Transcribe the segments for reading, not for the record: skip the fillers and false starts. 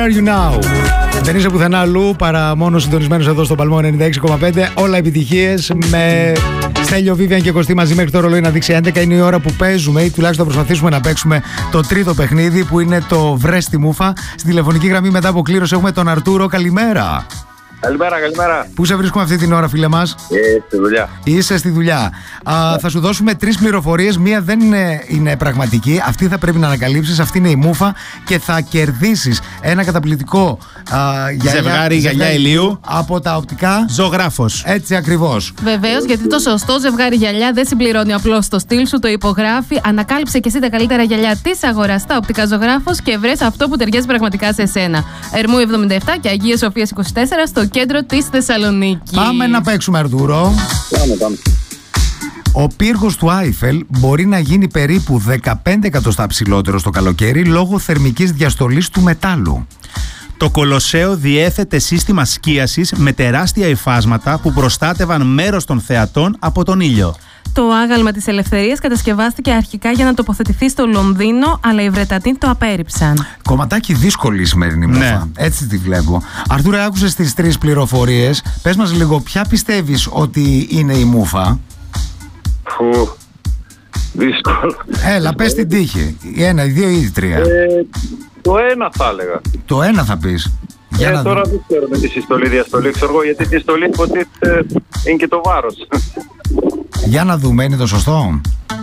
are you now? Δεν είσαι πουθενά αλλού παρά μόνο συντονισμένος εδώ στο Παλμό 96,5. Όλα επιτυχίες με Στέλιο, Βίβιαν και Κωστή μαζί μέχρι το ρολόι να δείξει 11. Είναι η ώρα που παίζουμε ή τουλάχιστον προσπαθήσουμε να παίξουμε το τρίτο παιχνίδι που είναι το βρες τη μούφα. Στη τηλεφωνική γραμμή μετά από κλήρωση έχουμε τον Αρτούρο. Καλημέρα. Καλημέρα. Πού σε βρίσκουμε αυτή την ώρα, φίλε μας? Στη δουλειά. Είσαι στη δουλειά. Θα σου δώσουμε 3 πληροφορίες. Μία δεν είναι πραγματική. Αυτή θα πρέπει να ανακαλύψεις. Αυτή είναι η μούφα. Και θα κερδίσεις ένα καταπληκτικό ζευγάρι γυαλιά ηλίου από τα οπτικά Ζωγράφος. Έτσι ακριβώς. Βεβαίως, γιατί το σωστό ζευγάρι γυαλιά δεν συμπληρώνει απλώς το στυλ σου, το υπογράφει. Ανακάλυψε και εσύ τα καλύτερα γυαλιά της αγοράς στα οπτικά Ζωγράφος και βρες αυτό που ταιριάζει πραγματικά σε σένα. Ερμού 77 και Αγίας Σοφίας 24 στο κέντρο της Θεσσαλονίκης. Πάμε να παίξουμε, Αρτούρο. Πάμε. Ο πύργος του Άιφελ μπορεί να γίνει περίπου 15 εκατοστά ψηλότερο το καλοκαίρι λόγω θερμικής διαστολής του μετάλλου. Το Κολοσσέο διέθετε σύστημα σκίασης με τεράστια υφάσματα που προστάτευαν μέρος των θεατών από τον ήλιο. Το άγαλμα της Ελευθερίας κατασκευάστηκε αρχικά για να τοποθετηθεί στο Λονδίνο, αλλά οι Βρετανοί το απέρριψαν. Κομματάκι δύσκολη η σημερινή μούφα. Ναι. Έτσι τη βλέπω. Αρτούρα, άκουσες τις 3 πληροφορίες. Πες μας λίγο, ποια πιστεύεις ότι είναι η μούφα? Δύσκολο. Έλα, πες την τύχη. Η 1, η 2 ή η 3. Το ένα θα έλεγα. Το ένα θα πεις. Για να τώρα δω. δεν ξέρω με τη συστολή-διαστολή, ξέρω εγώ, γιατί η συστολή υποτίθεται είναι και το βάρος. Για να δούμε, είναι το σωστό?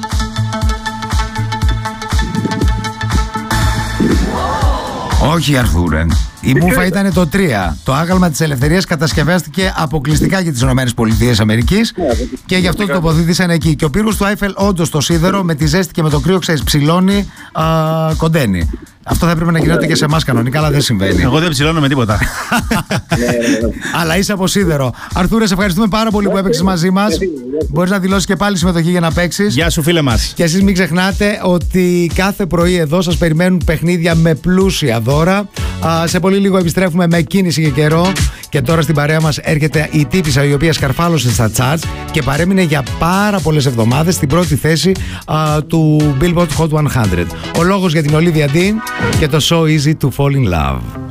Όχι, Αρθούρε. Η μούφα ήταν το 3. Το άγαλμα της Ελευθερίας κατασκευάστηκε αποκλειστικά για τις ΗΠΑ και γι' αυτό το τοποθετήσαν εκεί. Και ο πύργος του Άιφελ, όντως το σίδερο, με τη ζέστη και με το κρύο, ξέρεις, ψηλώνει, κοντένει. Αυτό θα έπρεπε να γινόταν και σε εμάς κανονικά, αλλά δεν συμβαίνει. Εγώ δεν ψηλώνω με τίποτα. Αλλά είσαι από σίδερο. Αρθούρε, σε ευχαριστούμε πάρα πολύ που έπαιξες μαζί μας. Μπορείς να δηλώσεις και πάλι συμμετοχή για να παίξεις. Γεια σου, φίλε μας. Και εσείς μην ξεχνάτε ότι κάθε πρωί εδώ σας περιμένουν παιχνίδια με πλούσια δώρα. Σε πολύ λίγο επιστρέφουμε με κίνηση και καιρό. Και τώρα στην παρέα μας έρχεται η τύπισσα η οποία σκαρφάλωσε στα charts και παρέμεινε για πάρα πολλές εβδομάδες στην πρώτη θέση του Billboard Hot 100. Ο λόγος για την Olivia Dean και το So Easy to Fall in Love.